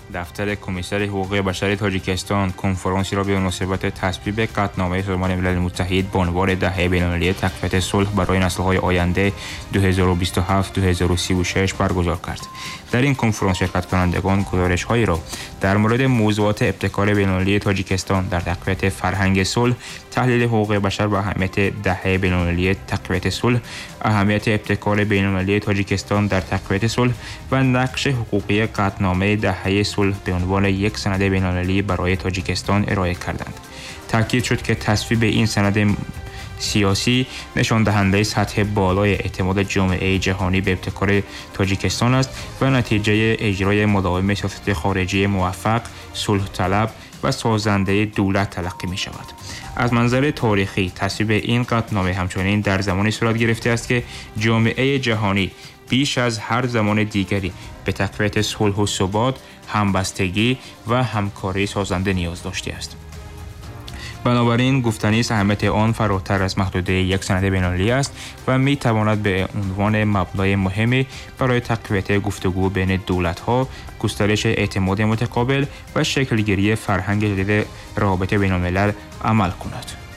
دفتر کمیسر حقوق بشر تاجیکستان کنفرانسی را به مناسبت تصویب قطعنامه سازمان ملل متحد به عنوان دهه بین‌المللی تقویت صلح برای نسل‌های آینده 2027-2036 برگزار کرد. در این کنفرانس شرکت کنندگان گزارش‌هایی را در مورد موضوعات ابتکار بین‌المللی تاجیکستان در تقویت فرهنگ صلح، تحلیل حقوق بشر و اهمیت دهه بین‌المللی تقویت صلح، اهمیت ابتکار بین‌المللی تاجیکستان در تقویت صلح و نقش حقوقی قطعنامه دهه صلح به عنوان یک سند بین‌المللی برای تاجیکستان ارائه کردند. تاکید شد که تصویب این سند سیاسی نشان دهنده سطح بالای اعتماد جامعه جهانی به ابتکار تاجیکستان است و نتیجه اجرای مداوم سیاست خارجی موفق، صلح طلب و سازنده دولت تلقی می شود. از منظر تاریخی تصویب این قطعنامه همچنین در زمانی صورت گرفته است که جامعه جهانی بیش از هر زمان دیگری به تقویت صلح و ثبات، همبستگی و همکاری سازنده نیاز داشته است. بنابراین گفتنی است اهمیت آن فراتر از محدوده یک سند بین‌المللی است و می تواند به عنوان مبنای مهمی برای تقویت گفتگو بین دولت‌ها، گسترش اعتماد متقابل و شکلگیری فرهنگ جدید روابط بین‌الملل عمل کند.